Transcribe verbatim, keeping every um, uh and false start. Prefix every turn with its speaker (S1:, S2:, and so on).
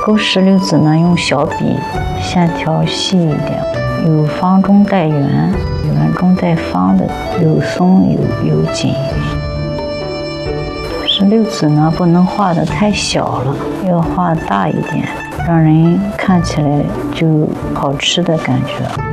S1: 勾石榴籽呢，用小笔线条细一点，有方中带圆，圆中带方的，有松有有紧。石榴籽呢，不能画得太小了，要画大一点，让人看起来就好吃的感觉。